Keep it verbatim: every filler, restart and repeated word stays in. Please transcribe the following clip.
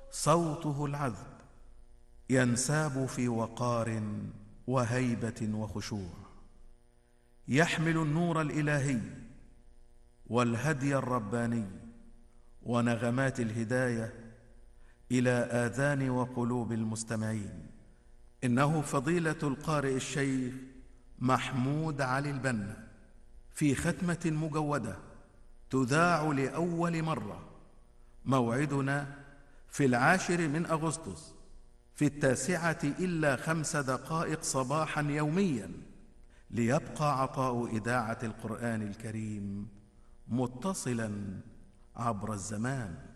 صوته العذب ينساب في وقار وهيبة وخشوع، يحمل النور الإلهي والهدي الرباني ونغمات الهداية إلى آذان وقلوب المستمعين. إنه فضيلة القارئ الشيخ محمود علي البنا، في ختمة مجودة تذاع لأول مرة. موعدنا في العاشر من أغسطس في التاسعة إلا خمس دقائق صباحا يوميا، ليبقى عطاء إذاعة القرآن الكريم متصلا عبر الزمان.